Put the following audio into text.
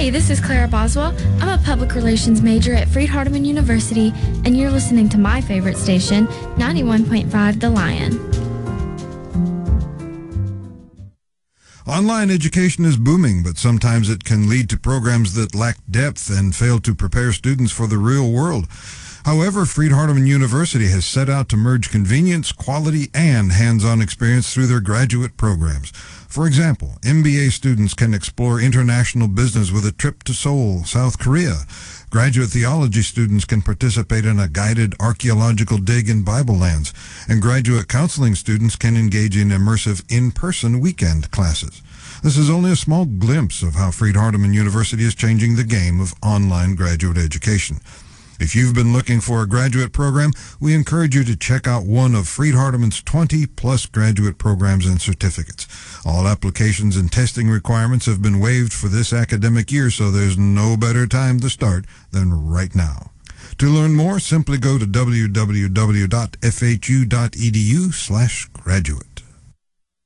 Hey, this is Clara Boswell. I'm a public relations major at Freed-Hardeman University, and you're listening to my favorite station, 91.5 The Lion. Online education is booming, but sometimes it can lead to programs that lack depth and fail to prepare students for the real world. However, Freed-Hardeman University has set out to merge convenience, quality, and hands-on experience through their graduate programs. For example, MBA students can explore international business with a trip to Seoul, South Korea. Graduate theology students can participate in a guided archaeological dig in Bible lands, and graduate counseling students can engage in immersive in-person weekend classes. This is only a small glimpse of how Freed-Hardeman University is changing the game of online graduate education. If you've been looking for a graduate program, we encourage you to check out one of Freed-Hardeman's 20-plus graduate programs and certificates. All applications and testing requirements have been waived for this academic year, so there's no better time to start than right now. To learn more, simply go to www.fhu.edu/graduate.